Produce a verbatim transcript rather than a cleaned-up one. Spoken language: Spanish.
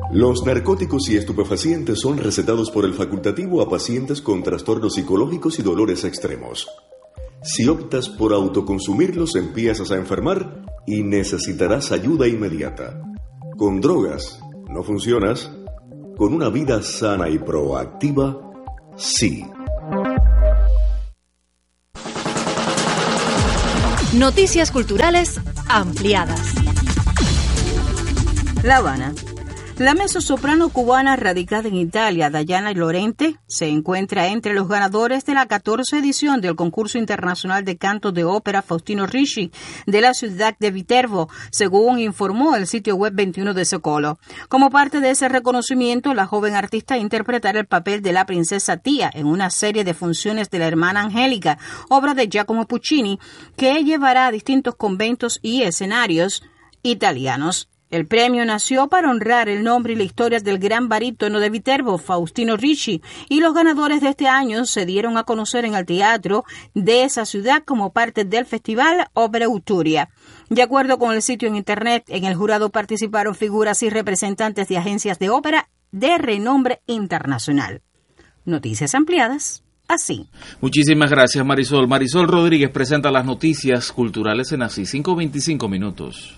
Los narcóticos y estupefacientes son recetados por el facultativo a pacientes con trastornos psicológicos y dolores extremos. Si optas por autoconsumirlos, empiezas a enfermar y necesitarás ayuda inmediata. Con drogas no funcionas. Con una vida sana y proactiva, sí. Noticias culturales ampliadas. La Habana. La mezzosoprano cubana radicada en Italia, Dayana Llorente, se encuentra entre los ganadores de la catorce edición del concurso internacional de canto de ópera Faustino Ricci de la ciudad de Viterbo, según informó el sitio web veintiuno de Secolo. Como parte de ese reconocimiento, la joven artista interpretará el papel de la princesa Tía en una serie de funciones de la hermana Angélica, obra de Giacomo Puccini, que llevará a distintos conventos y escenarios italianos. El premio nació para honrar el nombre y la historia del gran barítono de Viterbo, Faustino Ricci, y los ganadores de este año se dieron a conocer en el teatro de esa ciudad como parte del festival Ópera Uturia. De acuerdo con el sitio en internet, en el jurado participaron figuras y representantes de agencias de ópera de renombre internacional. Noticias ampliadas. Así. Muchísimas gracias, Marisol. Marisol Rodríguez presenta las noticias culturales en Así, cinco veinticinco minutos.